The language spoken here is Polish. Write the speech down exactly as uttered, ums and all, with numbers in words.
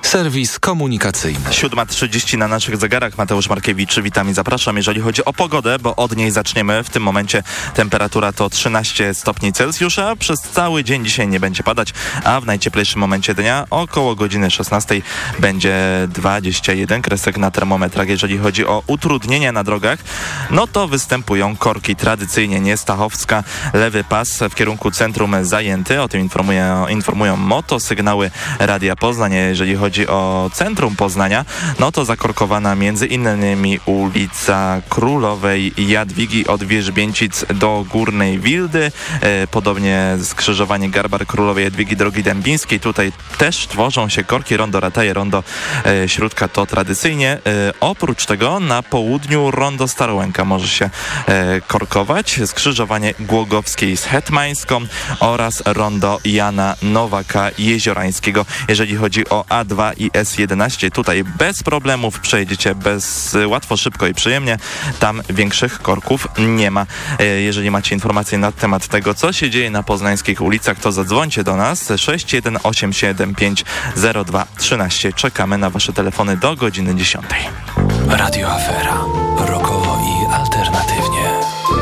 Serwis komunikacyjny. siódma trzydzieści na naszych zegarach. Mateusz Markiewicz, witam i zapraszam. Jeżeli chodzi o pogodę, bo od niej zaczniemy. W tym momencie temperatura to trzynaście stopni Celsjusza. Przez cały dzień dzisiaj nie będzie padać, a w najcieplejszym momencie dnia około godziny szesnastej będzie dwadzieścia jeden kresek na termometrach. Jeżeli chodzi o utrudnienia na drogach, no to występują korki. Tradycyjnie nie Stachowska, lewy pas w kierunku centrum zajęty. O tym informują, informują motosygnały Radia Poznań. Jeżeli chodzi o centrum Poznania, no to zakorkowana między innymi ulica Królowej Jadwigi od Wierzbięcic do Górnej Wildy. E, podobnie skrzyżowanie Garbar Królowej Jadwigi drogi Dębińskiej. Tutaj też tworzą się korki. Rondo Rataje, rondo e, Śródka to tradycyjnie. E, oprócz tego na południu rondo Starołęka może się e, korkować. Skrzyżowanie Głogowskiej z Hetmańską oraz rondo Jana Nowaka Jeziorańskiego. Jeżeli chodzi o A dwa i S jedenaście, tutaj bez problemów przejedziecie bez łatwo, szybko i przyjemnie. Tam większych korków nie ma. Jeżeli macie informacje na temat tego, co się dzieje na poznańskich ulicach, to zadzwońcie do nas sześć jeden osiem siedem pięć zero dwa trzynaście. Czekamy na wasze telefony do godziny dziesiątej. Radio Afera.